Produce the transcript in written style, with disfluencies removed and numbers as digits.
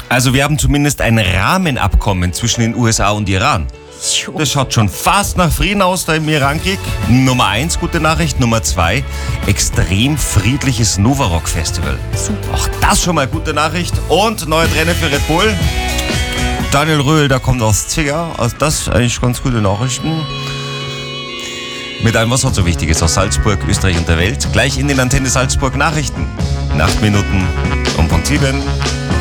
Also wir haben zumindest ein Rahmenabkommen zwischen den USA und Iran. Das schaut schon fast nach Frieden aus, da im Irankrieg. Nummer 1, gute Nachricht. Nummer 2, extrem friedliches Novarock Festival. Super. Auch das schon mal gute Nachricht. Und neue Trainer für Red Bull. Daniel Röhl, der kommt aus Zwickau. Also das eigentlich ganz gute Nachrichten. Mit allem, was halt so wichtig ist aus Salzburg, Österreich und der Welt. Gleich in den Antenne Salzburg Nachrichten. In 8 Minuten um Punkt 7.